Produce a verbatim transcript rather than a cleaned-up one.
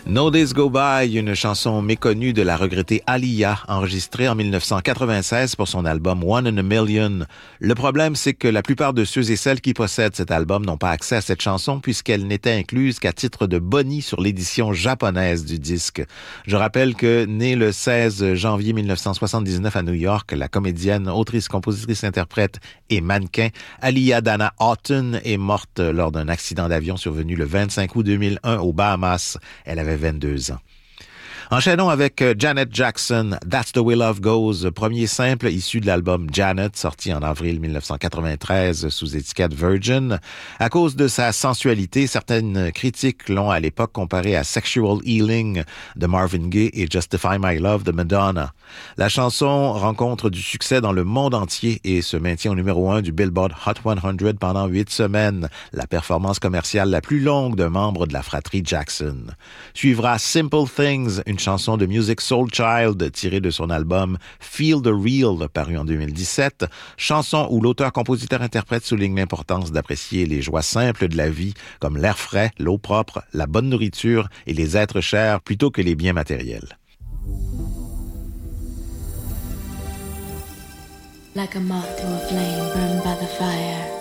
No Days Go By, une chanson méconnue de la regrettée Aaliyah, enregistrée en dix-neuf cent quatre-vingt-seize pour son album One in a Million. Le problème, c'est que la plupart de ceux et celles qui possèdent cet album n'ont pas accès à cette chanson puisqu'elle n'était incluse qu'à titre de bonus sur l'édition japonaise du disque. Je rappelle que, née le seize janvier dix-neuf cent soixante-dix-neuf à New York, la comédienne, autrice, compositrice, interprète et mannequin Aaliyah Dana Houghton est morte lors d'un accident d'avion survenu le vingt-cinq août deux mille un aux Bahamas. Elle avait vingt-deux ans. Enchaînons avec Janet Jackson, That's the Way Love Goes, premier simple issu de l'album Janet, sorti en avril dix-neuf cent quatre-vingt-treize sous étiquette Virgin. À cause de sa sensualité, certaines critiques l'ont à l'époque comparé à Sexual Healing de Marvin Gaye et Justify My Love de Madonna. La chanson rencontre du succès dans le monde entier et se maintient au numéro un du Billboard Hot cent pendant huit semaines, la performance commerciale la plus longue d'un membre de la fratrie Jackson. Suivra Simple Things, une chanson de Musiq Soulchild tirée de son album Feel the Real, paru en deux mille dix-sept, chanson où l'auteur-compositeur-interprète souligne l'importance d'apprécier les joies simples de la vie, comme l'air frais, l'eau propre, la bonne nourriture et les êtres chers, plutôt que les biens matériels. Like a moth to a flame burned by the fire,